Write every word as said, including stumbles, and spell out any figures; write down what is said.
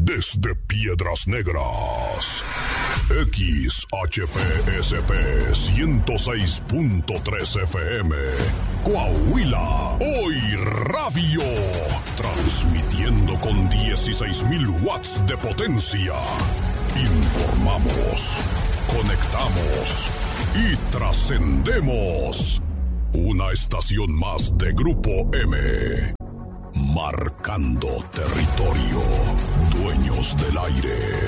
desde Piedras Negras. X H P S P ciento seis punto tres F M, Coahuila, Hoy Radio, transmitiendo con dieciséis mil watts de potencia. Informamos, conectamos y trascendemos. Una estación más de Grupo M. Marcando territorio, dueños del aire.